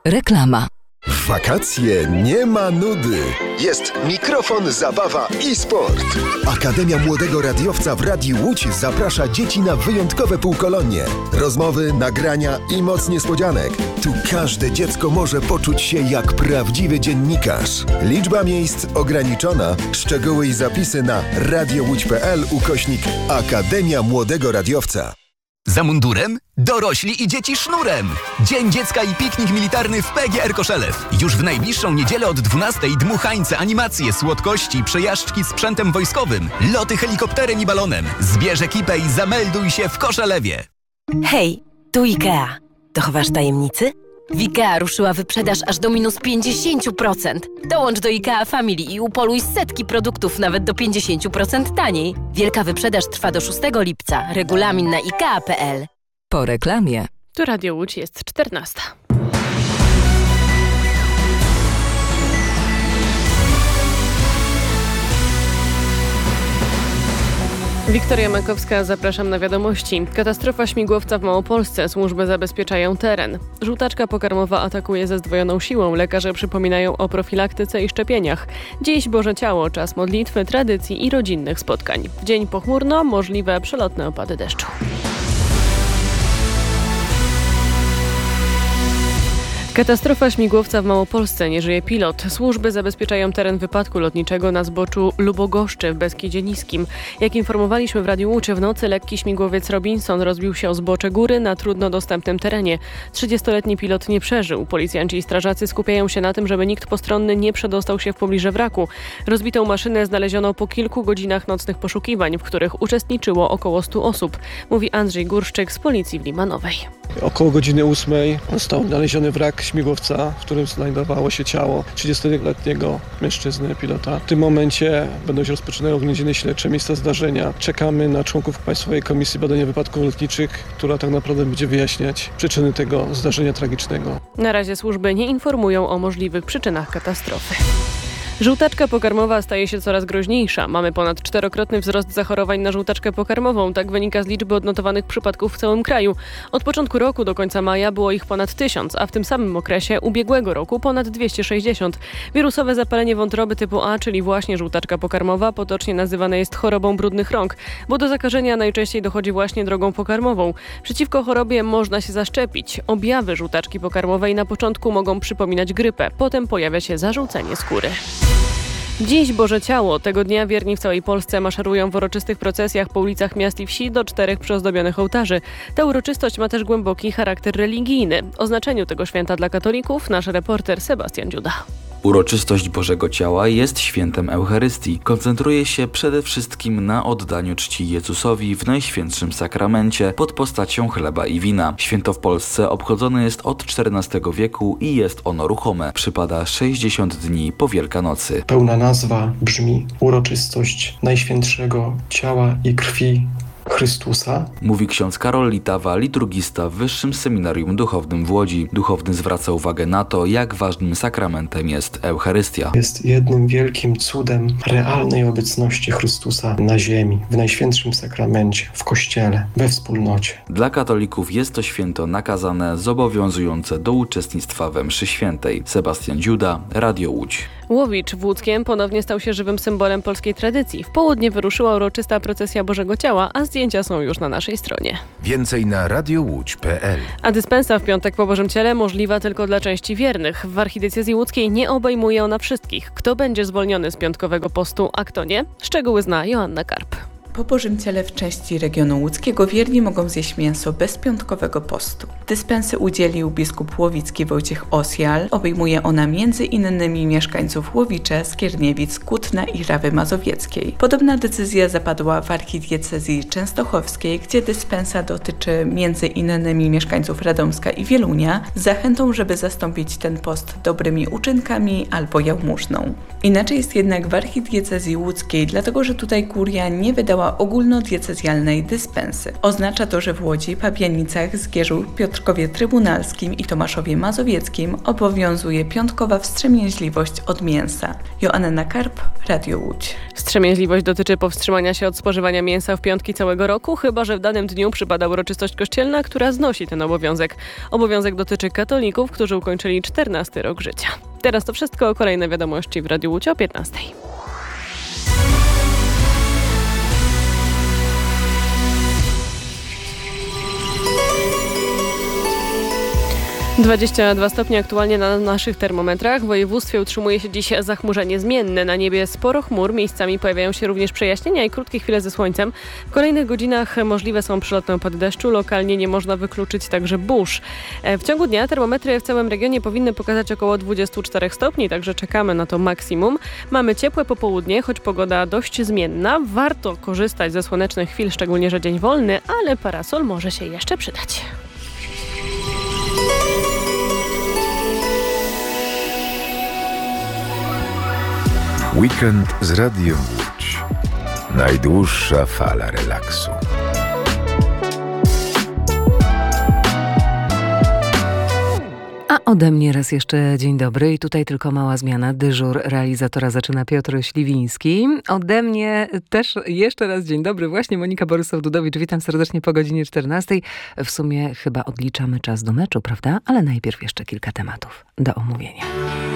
Reklama. W wakacje nie ma nudy. Jest mikrofon, zabawa i sport. Akademia Młodego Radiowca w Radiu Łódź zaprasza dzieci na wyjątkowe półkolonie. Rozmowy, nagrania i moc niespodzianek. Tu każde dziecko może poczuć się jak prawdziwy dziennikarz. Liczba miejsc ograniczona. Szczegóły i zapisy na radiowódź.pl/Akademia Młodego Radiowca. Za mundurem? Dorośli i dzieci sznurem! Dzień Dziecka i piknik militarny w PGR Koszelew. Już w najbliższą niedzielę od 12:00 dmuchańce, animacje, słodkości, przejażdżki sprzętem wojskowym, loty helikopterem i balonem. Zbierz ekipę i zamelduj się w Koszelewie. Hej, tu IKEA. Dochowasz tajemnicy? W IKEA ruszyła wyprzedaż aż do minus 50%. Dołącz do IKEA Family i upoluj setki produktów nawet do 50% taniej. Wielka wyprzedaż trwa do 6 lipca. Regulamin na ikea.pl. Po reklamie. Tu Radio Łódź, jest 14. Wiktoria Makowska, zapraszam na wiadomości. Katastrofa śmigłowca w Małopolsce. Służby zabezpieczają teren. Żółtaczka pokarmowa atakuje ze zdwojoną siłą. Lekarze przypominają o profilaktyce i szczepieniach. Dziś Boże Ciało, czas modlitwy, tradycji i rodzinnych spotkań. W dzień pochmurno, możliwe przelotne opady deszczu. Katastrofa śmigłowca w Małopolsce, nie żyje pilot. Służby zabezpieczają teren wypadku lotniczego na zboczu Lubogoszczy w Beskidzie Niskim. Jak informowaliśmy w Radiu Łódź, w nocy lekki śmigłowiec Robinson rozbił się o zbocze góry na trudno dostępnym terenie. 30-letni pilot nie przeżył. Policjanci i strażacy skupiają się na tym, żeby nikt postronny nie przedostał się w pobliże wraku. Rozbitą maszynę znaleziono po kilku godzinach nocnych poszukiwań, w których uczestniczyło około 100 osób, mówi Andrzej Górszczyk z Policji w Limanowej. Około godziny 8 został odnaleziony wrak śmigłowca, w którym znajdowało się ciało 30-letniego mężczyzny, pilota. W tym momencie będą się rozpoczynały oględziny śledcze miejsca zdarzenia. Czekamy na członków Państwowej Komisji Badania Wypadków Lotniczych, która tak naprawdę będzie wyjaśniać przyczyny tego zdarzenia tragicznego. Na razie służby nie informują o możliwych przyczynach katastrofy. Żółtaczka pokarmowa staje się coraz groźniejsza. Mamy ponad 4-krotny wzrost zachorowań na żółtaczkę pokarmową. Tak wynika z liczby odnotowanych przypadków w całym kraju. Od początku roku do końca maja było ich ponad 1000, a w tym samym okresie ubiegłego roku ponad 260. Wirusowe zapalenie wątroby typu A, czyli właśnie żółtaczka pokarmowa, potocznie nazywane jest chorobą brudnych rąk, bo do zakażenia najczęściej dochodzi właśnie drogą pokarmową. Przeciwko chorobie można się zaszczepić. Objawy żółtaczki pokarmowej na początku mogą przypominać grypę, potem pojawia się zażółcenie skóry. Dziś Boże Ciało. Tego dnia wierni w całej Polsce maszerują w uroczystych procesjach po ulicach miast i wsi do 4 przyozdobionych ołtarzy. Ta uroczystość ma też głęboki charakter religijny. O znaczeniu tego święta dla katolików nasz reporter Sebastian Dziuda. Uroczystość Bożego Ciała jest świętem Eucharystii. Koncentruje się przede wszystkim na oddaniu czci Jezusowi w Najświętszym Sakramencie pod postacią chleba i wina. Święto w Polsce obchodzone jest od XIV wieku i jest ono ruchome. Przypada 60 dni po Wielkanocy. Pełna nazwa brzmi Uroczystość Najświętszego Ciała i Krwi Chrystusa. Mówi ksiądz Karol Litawa, liturgista w Wyższym Seminarium Duchownym w Łodzi. Duchowny zwraca uwagę na to, jak ważnym sakramentem jest Eucharystia. Jest jednym wielkim cudem realnej obecności Chrystusa na ziemi, w Najświętszym Sakramencie, w Kościele, we wspólnocie. Dla katolików jest to święto nakazane, zobowiązujące do uczestnictwa we mszy świętej. Sebastian Dziuda, Radio Łódź. Łowicz w Łódzkiem ponownie stał się żywym symbolem polskiej tradycji. W południe wyruszyła uroczysta procesja Bożego Ciała, a zdjęcia są już na naszej stronie. Więcej na radiowódź.pl. A dyspensa w piątek po Bożym Ciele możliwa tylko dla części wiernych. W archidiecezji łódzkiej nie obejmuje ona wszystkich. Kto będzie zwolniony z piątkowego postu, a kto nie? Szczegóły zna Joanna Karp. Po Bożym Ciele w części regionu łódzkiego wierni mogą zjeść mięso bez piątkowego postu. Dyspensy udzielił biskup łowicki Wojciech Osjal. Obejmuje ona m.in. mieszkańców Łowicze, Skierniewic, Kutna i Rawy Mazowieckiej. Podobna decyzja zapadła w archidiecezji częstochowskiej, gdzie dyspensa dotyczy m.in. mieszkańców Radomska i Wielunia, z zachętą, żeby zastąpić ten post dobrymi uczynkami albo jałmużną. Inaczej jest jednak w archidiecezji łódzkiej, dlatego że tutaj kuria nie wydała działa ogólnodiecezjalnej dyspensy. Oznacza to, że w Łodzi, Pabianicach, Zgierzu, Piotrkowie Trybunalskim i Tomaszowie Mazowieckim obowiązuje piątkowa wstrzemięźliwość od mięsa. Joanna Karp, Radio Łódź. Wstrzemięźliwość dotyczy powstrzymania się od spożywania mięsa w piątki całego roku, chyba że w danym dniu przypada uroczystość kościelna, która znosi ten obowiązek. Obowiązek dotyczy katolików, którzy ukończyli 14 rok życia. Teraz to wszystko, kolejne wiadomości w Radiu Łódź o 15. 22 stopnie aktualnie na naszych termometrach. W województwie utrzymuje się dziś zachmurzenie zmienne. Na niebie sporo chmur, miejscami pojawiają się również przejaśnienia i krótkie chwile ze słońcem. W kolejnych godzinach możliwe są przelotne opady deszczu. Lokalnie nie można wykluczyć także burz. W ciągu dnia termometry w całym regionie powinny pokazać około 24 stopni, także czekamy na to maksimum. Mamy ciepłe popołudnie, choć pogoda dość zmienna. Warto korzystać ze słonecznych chwil, szczególnie że dzień wolny, ale parasol może się jeszcze przydać. Weekend z Radiem Łódź. Najdłuższa fala relaksu. A ode mnie raz jeszcze dzień dobry i tutaj tylko mała zmiana. Dyżur realizatora zaczyna Piotr Śliwiński. Ode mnie też jeszcze raz dzień dobry. Właśnie Monika Borysow-Dudowicz. Witam serdecznie po godzinie 14. W sumie chyba odliczamy czas do meczu, prawda? Ale najpierw jeszcze kilka tematów do omówienia.